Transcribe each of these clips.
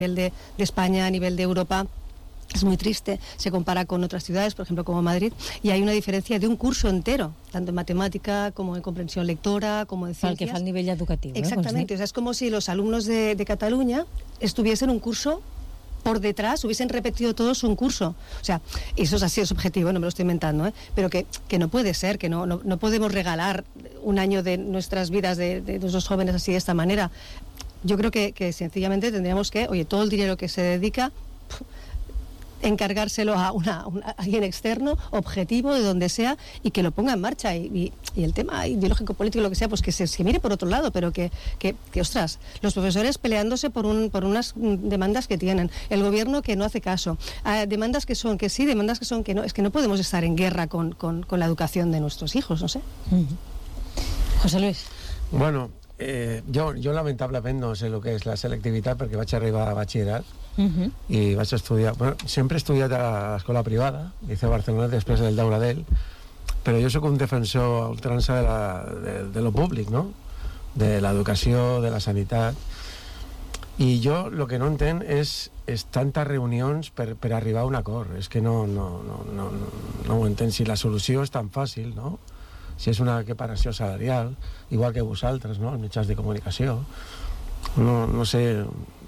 de España, a nivel de Europa, es muy triste. Se compara con otras ciudades, por ejemplo, como Madrid, y hay una diferencia de un curso entero, tanto en matemática como en comprensión lectora, como en ciencias. Pel que fa al nivell educatiu. Exactamente, o sea, es como si los alumnos de Cataluña estuviesen un curso por detrás, hubiesen repetido todos un curso. O sea, eso es así, es objetivo, no me lo estoy inventando, pero que no puede ser, que no podemos regalar un año de nuestras vidas de nuestros jóvenes así de esta manera. Yo creo que sencillamente tendríamos que, todo el dinero que se dedica, encargárselo a alguien externo, objetivo, de donde sea, y que lo ponga en marcha. Y el tema ideológico, político, lo que sea, pues que se mire por otro lado, pero que ostras, los profesores peleándose por unas demandas que tienen, el gobierno que no hace caso, demandas que son que sí, demandas que son que no. Es que no podemos estar en guerra con la educación de nuestros hijos, no sé. José Luis. Bueno, jo lamentablement no sé el que és la selectivitat, perquè vaig arribar a batxillerat i vaig estudiar, sempre he estudiat a l'escola privada, Liceu Barcelona, després del Dauradell, però jo sóc un defensor a ultrança de lo públic, no? De l'educació, de la sanitat, i jo el que no entenc és tantes reunions per arribar a un acord. És que no ho entenc. Si la solució és tan fàcil, no? Si és una equiparació salarial, igual que vosaltres, no? Els mitjans de comunicació, no sé,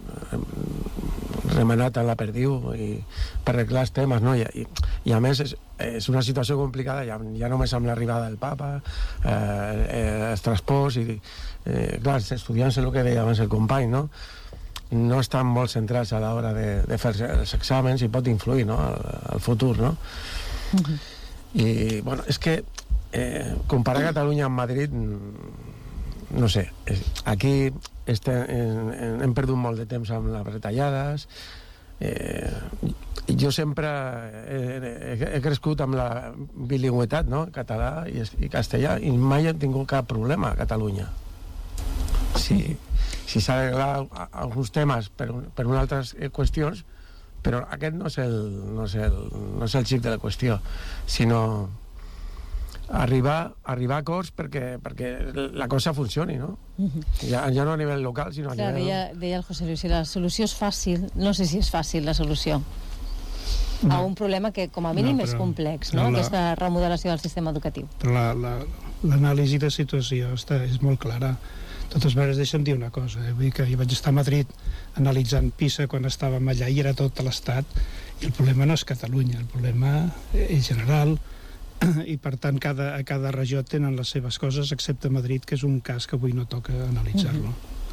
remenat en la perdiu per arreglar els temes, no? I a més és una situació complicada ja només amb l'arribada del papa, els transports i clar, els estudiants, el que deia abans el company, no estan molt centrats a l'hora de fer els exàmens i pot influir, no? Al futur, no? I bueno, és que comparar Catalunya amb Madrid, no sé, aquí hem perdut molt de temps amb les retallades. Jo sempre he crescut amb la bilingüitat, no? Català i castellà, i mai he tingut cap problema a Catalunya. Si s'ha d'arreglar alguns temes per unes altres qüestions, però aquest no és el xic de la qüestió, sinó arribar a acords perquè la cosa funcioni, no? Ja no a nivell local, sinó a nivell... Deia el José Luis, si la solució és fàcil, no sé si és fàcil la solució a un problema que com a mínim és complex, no? Aquesta remodelació del sistema educatiu. Però l'anàlisi de situació és molt clara. De totes maneres, deixa'm dir una cosa, vull dir que jo vaig estar a Madrid analitzant PISA quan estàvem allà i era tot l'Estat, i el problema no és Catalunya, el problema és general, i per tant a cada regió tenen les seves coses, excepte Madrid, que és un cas que avui no toca analitzar-lo.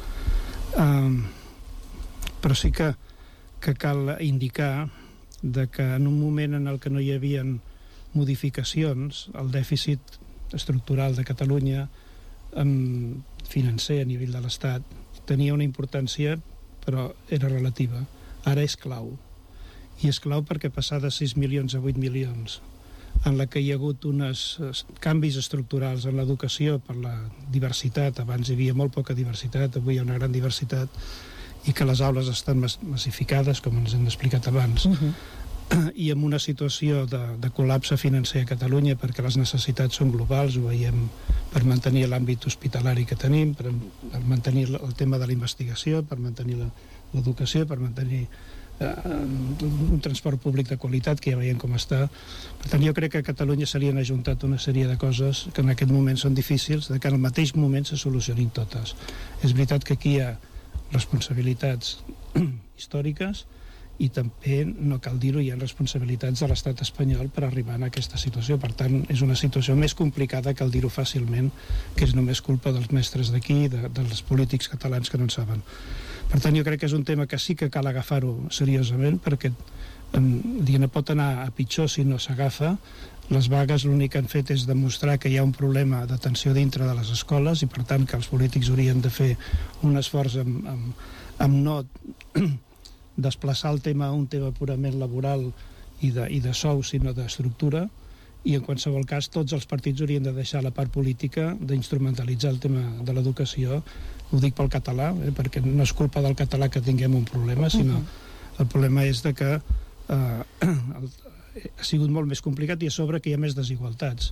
Però sí que cal indicar que en un moment en el que no hi havia modificacions, el dèficit estructural de Catalunya financer a nivell de l'Estat tenia una importància, però era relativa. Ara és clau, i és clau perquè passar de 6 milions a 8 milions, en la que hi ha hagut uns canvis estructurals en l'educació per la diversitat. Abans hi havia molt poca diversitat, avui hi ha una gran diversitat, i que les aules estan massificades, com ens hem explicat abans, i amb una situació de col·lapse financer a Catalunya, perquè les necessitats són globals, ho veiem per mantenir l'àmbit hospitalari que tenim, per mantenir el tema de la investigació, per mantenir l'educació, per mantenir un transport públic de qualitat, que ja veiem com està. Per tant, jo crec que a Catalunya se li han ajuntat una sèrie de coses que en aquest moment són difícils, que en el mateix moment se solucionin totes. És veritat que aquí hi ha responsabilitats històriques, i també, no cal dir-ho, hi ha responsabilitats de l'estat espanyol per arribar a aquesta situació. Per tant, és una situació més complicada, cal dir-ho fàcilment, que és només culpa dels mestres d'aquí, dels polítics catalans que no en saben. Per tant, jo crec que és un tema que sí que cal agafar-ho seriosament, perquè pot anar a pitjor si no s'agafa. Les vagues l'únic que han fet és demostrar que hi ha un problema d'atenció dintre de les escoles, i per tant que els polítics haurien de fer un esforç amb no desplaçar el tema a un tema purament laboral i de sou, sinó d'estructura, i en qualsevol cas tots els partits haurien de deixar la part política d'instrumentalitzar el tema de l'educació. Ho dic pel català, perquè no és culpa del català que tinguem un problema, sinó el problema és de que ha sigut molt més complicat, i a sobre que hi ha més desigualtats.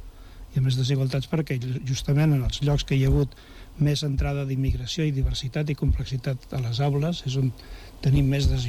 Hi ha més desigualtats perquè justament en els llocs que hi ha hagut més entrada d'immigració i diversitat i complexitat a les aules és on tenim més